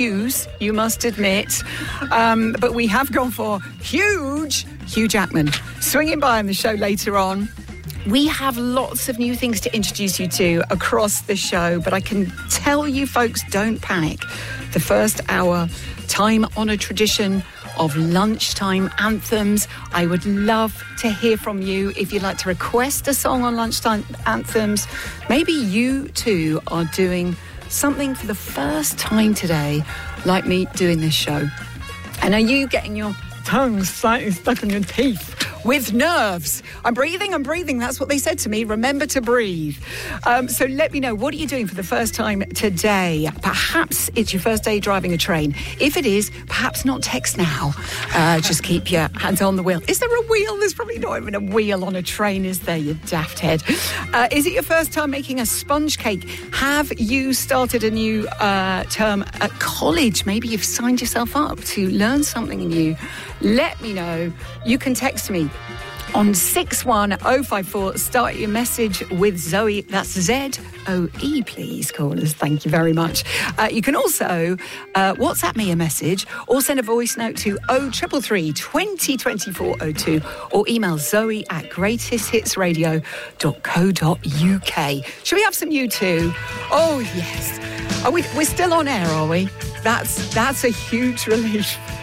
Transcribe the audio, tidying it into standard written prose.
hues, you must admit. But we have gone for Hugh Jackman, swinging by on the show later on. We have lots of new things to introduce you to across the show, but I can tell you folks, don't panic. The first hour, time-honoured tradition of lunchtime anthems. I would love to hear from you if you'd like to request a song on lunchtime anthems. Maybe you too are doing something for the first time today, like me doing this show. And are you getting your tongue slightly stuck on your teeth with nerves? I'm breathing. That's what they said to me. Remember to breathe. So let me know, what are you doing for the first time today? Perhaps it's your first day driving a train. If it is, perhaps not text now. Just keep your hands on the wheel. Is there a wheel? There's probably not even a wheel on a train, is there, you daft head? Is it your first time making a sponge cake? Have you started a new term at college? Maybe you've signed yourself up to learn something new. Let me know. You can text me on 61054. Start your message with Zoe. That's Z-O-E, please, callers. Thank you very much. You can also WhatsApp me a message or send a voice note to 0333 202402 or email zoe@greatesthitsradio.co.uk. Shall we have some U2? Oh, yes. We're still on air, are we? That's a huge relief.